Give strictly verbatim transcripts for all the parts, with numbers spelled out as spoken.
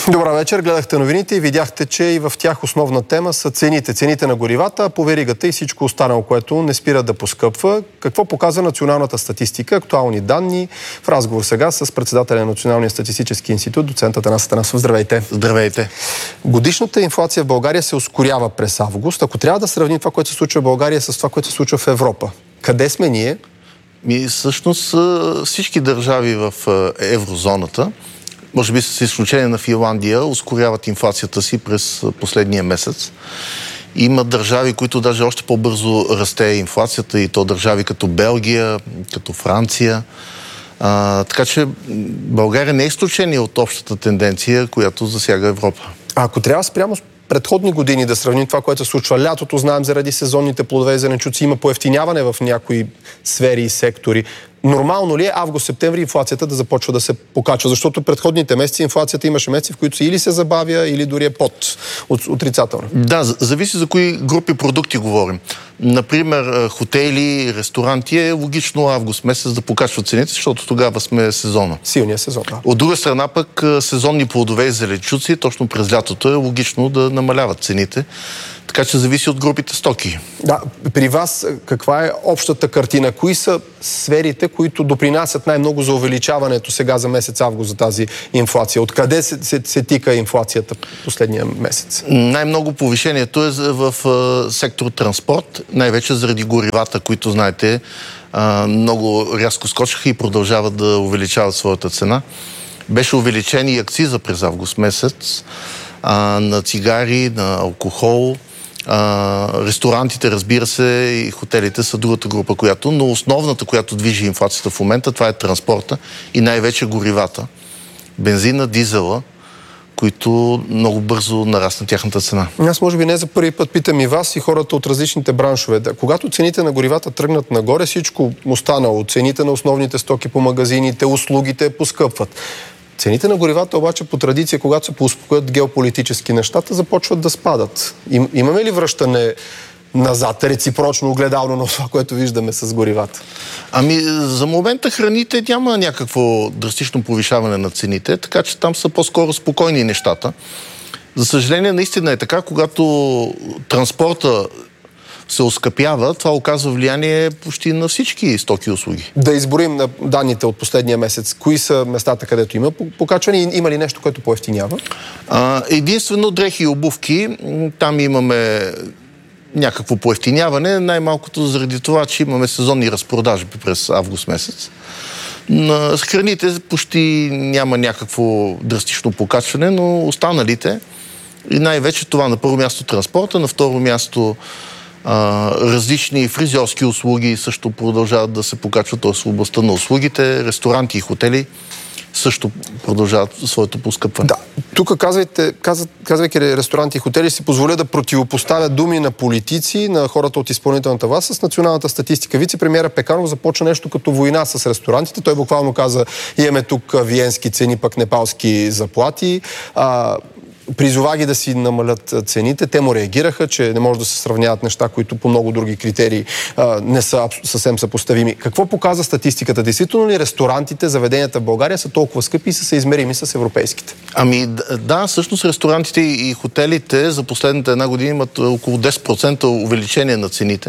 Добър вечер. Гледахте новините и видяхте, че и в тях основна тема са цените. Цените на горивата, по веригата и всичко останало, което не спира да поскъпва. Какво показва националната статистика? Актуални данни. В разговор сега с председателя на Националния статистически институт, доцент Атанас Атанасов. Здравейте. Здравейте. Годишната инфлация в България се ускорява през август. Ако трябва да сравним това, което се случва в България с това, което се случва в Европа, къде сме ние? Ми, всъщност всички държави в еврозоната, може би с изключение на Финландия, ускоряват инфлацията си през последния месец. Има държави, които даже още по-бързо расте инфлацията, и то държави като Белгия, като Франция. А, така че България не е изключение от общата тенденция, която засяга Европа. А ако трябва спрямо предходни години да сравним това, което се случва лятото, знаем заради сезонните плодове и зеленчуци, има поевтиняване в някои сфери и сектори. Нормално ли е август-септември инфлацията да започва да се покачва? Защото предходните месеци инфлацията имаше месеци, в които или се забавя, или дори е под от, отрицателно. Да, зависи за кои групи продукти говорим. Например, хотели, ресторанти е логично август месец да покачват цените, защото тогава сме сезона. Силния сезон, да. От друга страна пък сезонни плодове и зеленчуци, точно през лятото е логично да намаляват цените. Така че зависи от групите стоки. Да, при вас каква е общата картина? Кои са сферите, които допринасят най-много за увеличаването сега за месец август за тази инфлация? Откъде се, се, се тика инфлацията последния месец? Най-много повишението е в сектор транспорт, най-вече заради горивата, които, знаете, много рязко скочиха и продължават да увеличават своята цена. Беше увеличен и акциза през август месец на цигари, на алкохол. Uh, ресторантите, разбира се, и хотелите са другата група, която, но основната, която движи инфлацията в момента, това е транспорта и най-вече горивата. Бензина, дизела, които много бързо нараснат тяхната цена. Аз може би не за първи път питам и вас, и хората от различните браншове. Да, когато цените на горивата тръгнат нагоре, всичко останало, цените на основните стоки по магазините, услугите поскъпват. Цените на горивата обаче по традиция, когато се поуспокоят геополитически нещата, започват да спадат. Им, имаме ли връщане назад, реципрочно, огледално на това, което виждаме с горивата? Ами, за момента храните няма някакво драстично повишаване на цените, така че там са по-скоро спокойни нещата. За съжаление, наистина е така, когато транспорта се оскъпява, това оказва влияние почти на всички стоки и услуги. Да изборим на данните от последния месец. Кои са местата, където има покачване? Има ли нещо, което поевтинява? А, единствено дрехи и обувки. Там имаме някакво поевтиняване, най-малкото заради това, че имаме сезонни разпродажби през август месец. На храните почти няма някакво драстично покачване, но останалите, и най-вече това на първо място транспорта, на второ място Uh, различни фризьорски услуги също продължават да се покачват, т.е. в областта на услугите, ресторанти и хотели също продължават своето поскъпване. Да, тук казвайте, казват, казвайки ресторанти и хотели, си позволя да противопоставят думи на политици, на хората от изпълнителната власт с националната статистика. Вице-премиера Пеканов започна нещо като война с ресторантите. Той буквално каза, имаме тук виенски цени, пък непалски заплати. А, призова ги да си намалят цените. Те му реагираха, че не може да се сравняват неща, които по много други критерии а, не са съвсем съпоставими. Какво показва статистиката? Действително ли ресторантите, заведенията в България са толкова скъпи и са съизмерими с европейските? Ами да, всъщност ресторантите и хотелите за последната една година имат около десет процента увеличение на цените.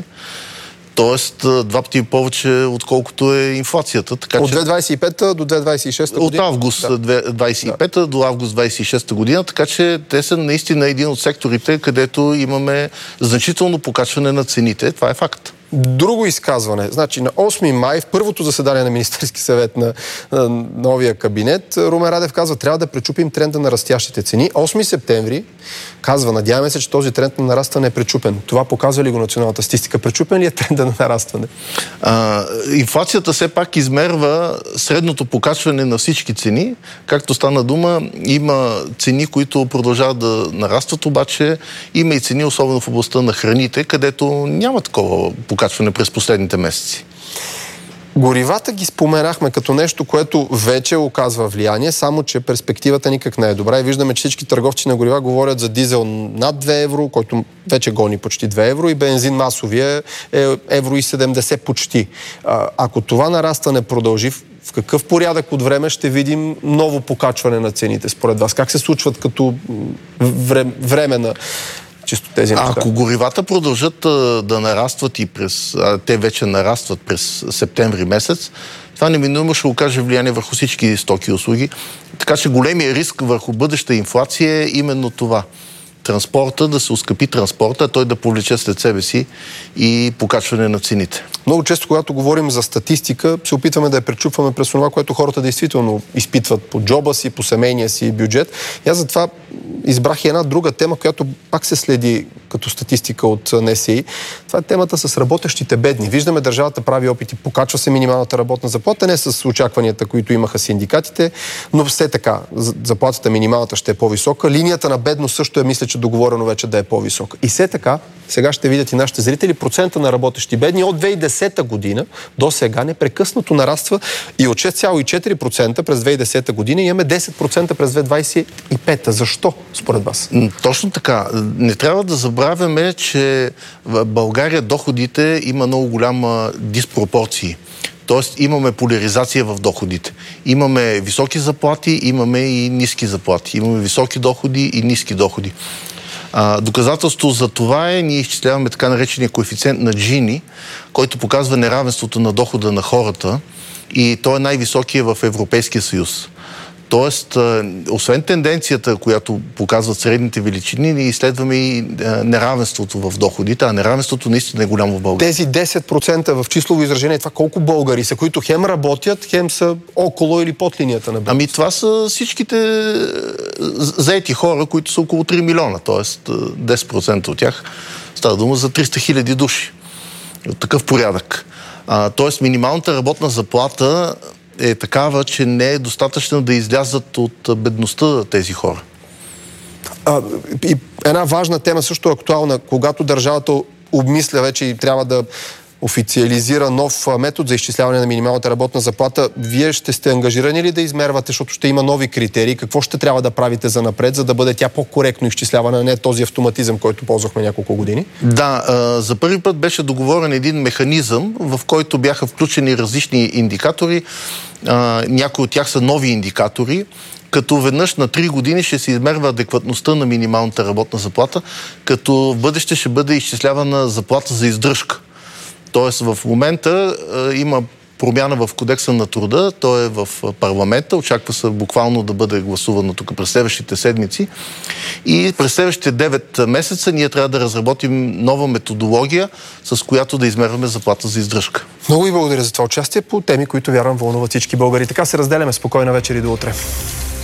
Тоест, два пъти повече, отколкото е инфлацията. Така, от че... две хиляди двадесет и пета до две хиляди двадесет и шеста година? От август да. две хиляди двадесет и пета да. до август две хиляди двадесет и шеста година, така че те са наистина един от секторите, където имаме значително покачване на цените. Това е факт. Друго изказване. Значи на осми май, в първото заседание на Министерски съвет на, на новия кабинет, Румен Радев казва, трябва да пречупим тренда на растящите цени. осми септември казва, надяваме се, че този тренд на нарастване е пречупен. Това показва ли го националната статистика? Пречупен ли е тренда на нарастване? А, инфлацията все пак измерва средното покачване на всички цени. Както стана дума, има цени, които продължават да нарастват, обаче има и цени, особено в областта на храните, където няма такова покачване през последните месеци. Горивата ги споменахме като нещо, което вече оказва влияние, само че перспективата никак не е добра и виждаме, че всички търговци на горива говорят за дизел над две евро, който вече гони почти две евро, и бензин масовия е евро и седемдесет почти. А, ако това нарастване продължи, в какъв порядък от време ще видим ново покачване на цените според вас? Как се случват като време на чисто тези неща? Ако горивата продължат а, да нарастват и през... А, те вече нарастват през септември месец, това неминуемо ще окаже влияние върху всички стоки и услуги. Така че големия риск върху бъдеща инфлация е именно това. Транспорта, да се ускъпи транспорта, той да повлече след себе си и покачване на цените. Много често, когато говорим за статистика, се опитваме да я пречупваме през това, което хората действително изпитват по джоба си, по семейния си бюджет. И аз затова избрах и една друга тема, която пак се следи като статистика от НСИ. Това е темата с работещите бедни. Виждаме, държавата прави опити, покачва се минималната работна заплата, не с очакванията, които имаха синдикатите, но все така, заплатата минималната ще е по-висока. Линията на бедност също е, мисля, че договорено вече да е по-висока. И все така, сега ще видят и нашите зрители, процента на работещи бедни от две хиляди и десета година до сега непрекъснато нараства и от шест цяло и четири процента през две хиляди и десета година имаме десет процента през две хиляди двадесет и пета. Защо, според вас? Точно така. Не трябва да забравяме, че в България доходите има много голяма диспропорции. Тоест имаме поляризация в доходите. Имаме високи заплати, имаме и ниски заплати. Имаме високи доходи и ниски доходи. А, доказателство за това е, ние изчисляваме така наречения коефициент на Джини, който показва неравенството на дохода на хората и той е най-високия в Европейския съюз. Тоест, освен тенденцията, която показват средните величини, ние изследваме и неравенството в доходите, а неравенството наистина е голямо в България. Тези десет процента в числово изражение, това колко българи са, които хем работят, хем са около или под линията на бедност? Ами това са всичките заети хора, които са около три милиона, т.е. десет процента от тях става дума за триста хиляди души. От такъв порядък. А, тоест минималната работна заплата е такава, че не е достатъчно да излязат от бедността тези хора. А, и една важна тема също актуална, когато държавата обмисля вече и трябва да официализира нов метод за изчисляване на минималната работна заплата, вие ще сте ангажирани ли да измервате, защото ще има нови критерии? Какво ще трябва да правите за напред, за да бъде тя по-коректно изчислявана, не този автоматизъм, който ползвахме няколко години? Да, за първи път беше договорен един механизъм, в който бяха включени различни индикатори. Някои от тях са нови индикатори, като веднъж на три години ще се измерва адекватността на минималната работна заплата, като в бъдеще ще бъде изчислявана заплата за издръжка. Тоест в момента е, има промяна в Кодекса на труда, той е в парламента, очаква се буквално да бъде гласувано тук през следващите седмици и през следващите девет месеца ние трябва да разработим нова методология, с която да измерваме заплата за издръжка. Много ви благодаря за това участие по теми, които вярвам вълнуват всички българи. Така се разделяме. Спокойна вечер и до утре.